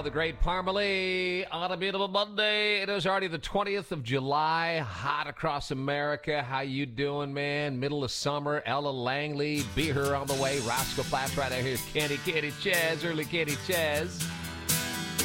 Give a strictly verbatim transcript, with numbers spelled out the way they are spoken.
The great Parmalee on a beautiful Monday. It is already the twentieth of July. Hot across America. How you doing, man? Middle of summer. Ella Langley. Be Her on the way. Roscoe Flats right out here. Kenny Kitty Chaz. Early Kitty Chaz.